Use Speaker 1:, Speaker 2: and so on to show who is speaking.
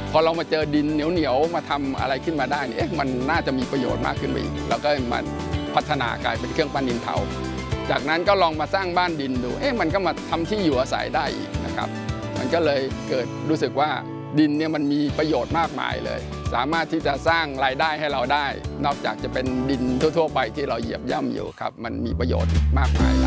Speaker 1: พอเรามาเจอดินเหนียวๆมาทำอะไรขึ้นมาได้เนี่ยมันน่าจะมีประโยชน์มากขึ้นไปอีกแล้วก็มาพัฒนากลายเป็นเครื่องปั้นดินเผาจากนั้นก็ลองมาสร้างบ้านดินดูมันก็มาทำที่อยู่อาศัยได้อีกนะครับมันก็เลยเกิดรู้สึกว่าดินเนี่ยมันมีประโยชน์มากมายเลยสามารถที่จะสร้างรายได้ให้เราได้นอกจากจะเป็นดินทั่วๆไปที่เราเหยียบย่ำอยู่ครับมันมีประโยชน์มากมาย